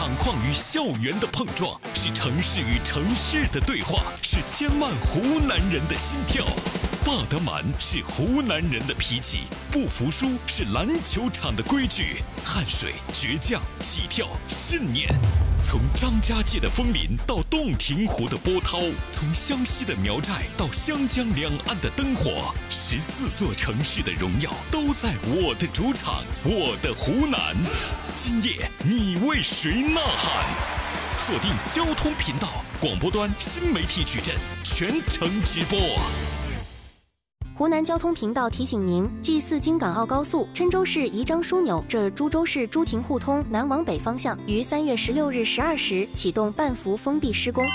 厂矿与校园的碰撞，是城市与城市的对话，是千万湖南人的心跳。霸得满是湖南人的脾气，不服输是篮球场的规矩，汗水、倔强、起跳、信念。从张家界的枫林到洞庭湖的波涛，从湘西的苗寨到湘江两岸的灯火，14座城市的荣耀都在我的主场，我的湖南。今夜你为谁呐喊？锁定交通频道广播端新媒体矩阵，全程直播。 湖南交通频道提醒您：G4京港澳高速郴州市宜章枢纽至株洲市朱亭互通南往北方向于3月16日12时启动半幅封闭施工。